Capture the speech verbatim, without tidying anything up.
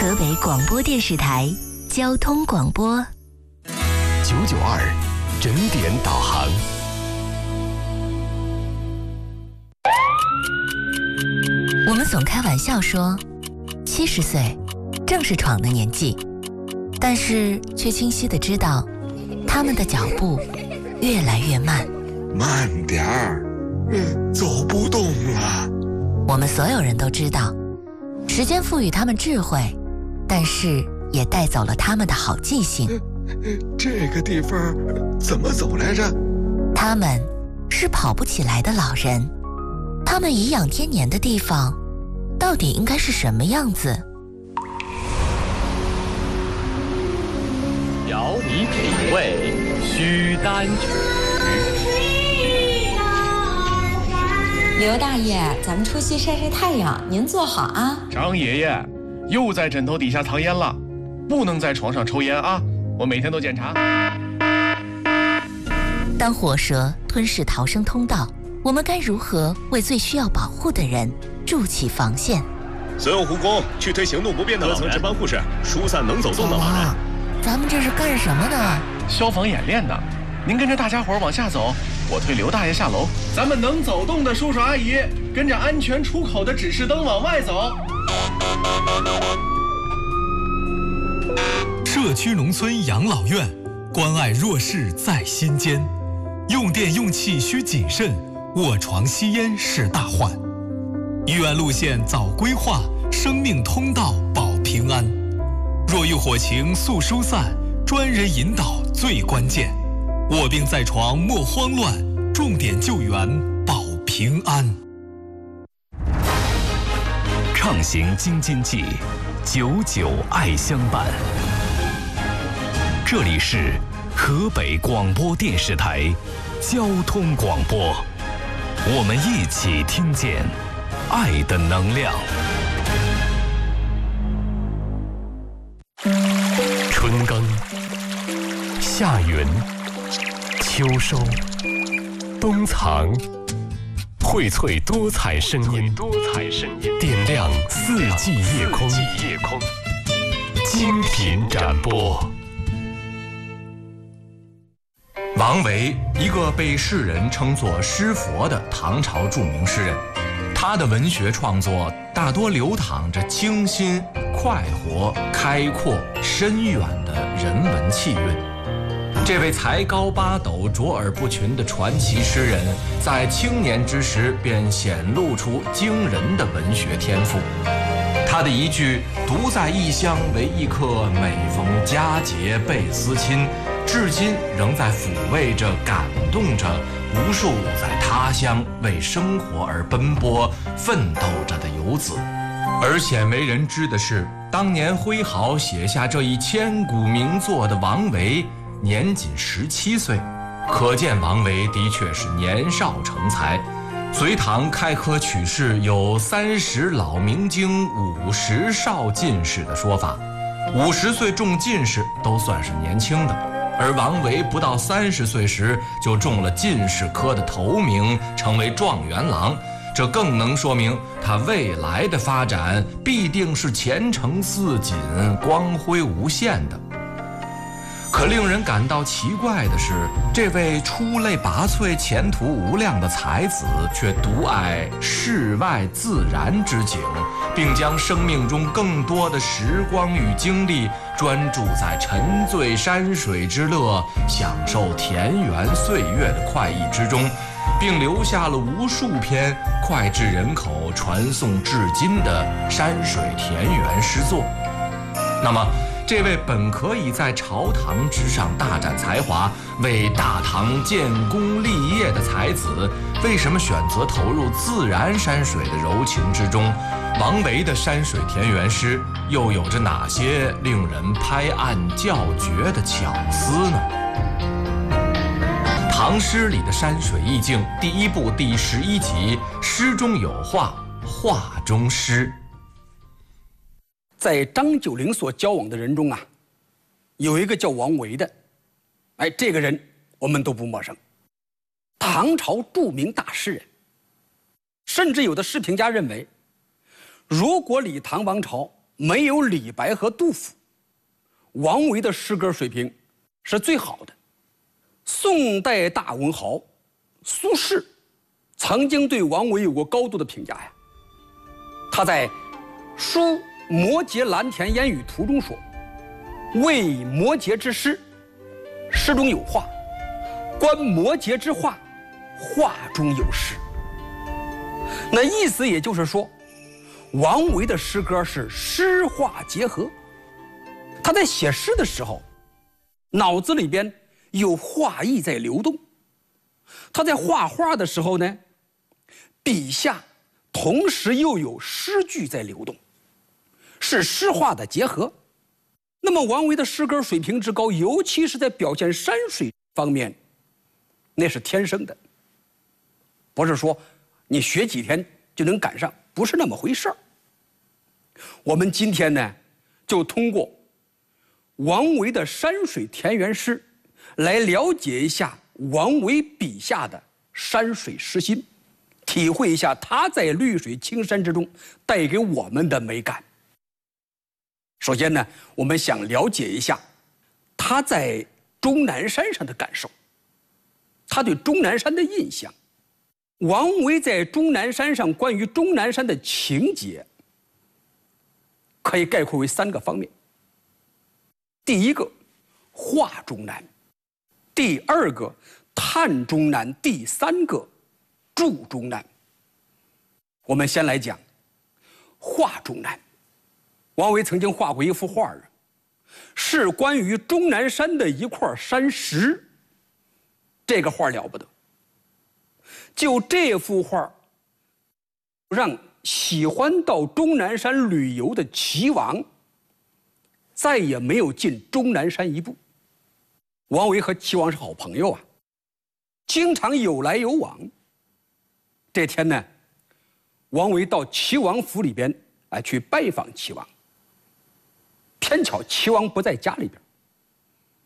河北广播电视台交通广播九九二整点导航。 我们总开玩笑说，七十岁正是闯的年纪，但是却清晰地知道，他们的脚步越来越慢。 慢点儿，走不动了。 我们所有人都知道，时间赋予他们智慧，但是也带走了他们的好记性。 这个地方怎么走来着？ 他们是跑不起来的老人，他们颐养天年的地方到底应该是什么样子？ 邀你品味须丹曲。 刘大爷，咱们出去晒晒太阳，您坐好啊。 张爷爷又在枕头底下藏烟了，不能在床上抽烟啊，我每天都检查。 当火蛇吞噬逃生通道，我们该如何为最需要保护的人筑起防线？ 所有护工去推行动不便的各层值班护士疏散能走动的老人。 啊，咱们这是干什么呢？ 消防演练的，您跟着大家伙往下走，我推刘大爷下楼。咱们能走动的叔叔阿姨跟着安全出口的指示灯往外走。 社区农村养老院，关爱弱势在心间。用电用气需谨慎，卧床吸烟是大患。医院路线早规划，生命通道保平安。若遇火情速疏散，专人引导最关键。卧病在床莫慌乱，重点救援保平安。 畅行京津冀，久久爱相伴。这里是河北广播电视台交通广播，我们一起听见爱的能量。春耕、夏耘、秋收、冬藏，荟萃多彩声音，多彩声音点亮四季夜空，夜空精品展播。 王维，一个被世人称作诗佛的唐朝著名诗人，他的文学创作大多流淌着清新、快活、开阔、深远的人文气韵。这位才高八斗、卓尔不群的传奇诗人，在青年之时便显露出惊人的文学天赋。他的一句“独在异乡为异客，每逢佳节倍思亲”，至今仍在抚慰着、感动着无数在他乡为生活而奔波、奋斗着的游子。而鲜为人知的是，当年挥毫写下这一千古名作的王维，年仅十七岁，可见王维的确是年少成才。隋唐开科取士有三十老明经，五十少进士的说法，五十岁中进士都算是年轻的，而王维不到三十岁时就中了进士科的头名，成为状元郎，这更能说明他未来的发展必定是前程似锦、光辉无限的。可令人感到奇怪的是，这位出类拔萃、前途无量的才子，却独爱世外自然之景，并将生命中更多的时光与精力专注在沉醉山水之乐、享受田园岁月的快意之中，并留下了无数篇脍炙人口、传颂至今的山水田园诗作。那么，这位本可以在朝堂之上大展才华，为大唐建功立业的才子，为什么选择投入自然山水的柔情之中？王维的山水田园诗又有着哪些令人拍案叫绝的巧思呢？唐诗里的山水意境，第一部第十一集，诗中有画，画中诗。 在张九龄所交往的人中啊，有一个叫王维的，哎，这个人我们都不陌生，唐朝著名大诗人。甚至有的诗评家认为，如果李唐王朝没有李白和杜甫，王维的诗歌水平是最好的。宋代大文豪苏轼曾经对王维有过高度的评价呀。他在《书摩诘蓝田烟雨图》中说：“为摩诘之诗，诗中有画；观摩诘之画，画中有诗。”那意思也就是说，王维的诗歌是诗画结合。他在写诗的时候，脑子里边有画意在流动；他在画画的时候呢，笔下同时又有诗句在流动，是诗画的结合。那么王维的诗歌水平之高，尤其是在表现山水方面，那是天生的，不是说你学几天就能赶上，不是那么回事儿。我们今天呢，就通过王维的山水田园诗来了解一下王维笔下的山水诗心，体会一下他在绿水青山之中带给我们的美感。首先呢，我们想了解一下他在终南山上的感受，他对终南山的印象。王维在终南山上关于终南山的情节，可以概括为三个方面。第一个，画终南；第二个，探终南；第三个，筑终南。我们先来讲画终南。王维曾经画过一幅画儿，是关于终南山的一块山石。这个画了不得，就这幅画让喜欢到终南山旅游的齐王再也没有进终南山一步。王维和齐王是好朋友啊，经常有来有往。这天呢，王维到齐王府里边啊去拜访齐王，偏巧齐王不在家里边，